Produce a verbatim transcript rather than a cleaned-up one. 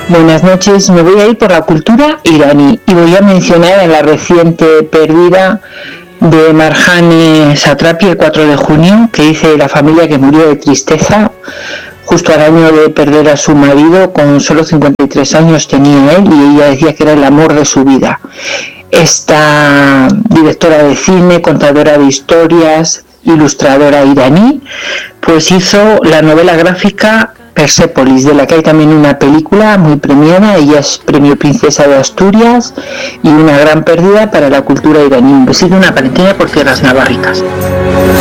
Buenas noches, me voy a ir por la cultura iraní y voy a mencionar a la reciente pérdida de Marjane Satrapi el cuatro de junio, que dice la familia que murió de tristeza justo al año de perder a su marido. Con solo cincuenta y tres años tenía él y ella decía que era el amor de su vida. Esta directora de cine, contadora de historias, ilustradora iraní, pues hizo la novela gráfica Persépolis, de la que hay también una película muy premiada. Ella es premio Princesa de Asturias y una gran pérdida para la cultura iraní. Un besito, una palentina por tierras navarricas.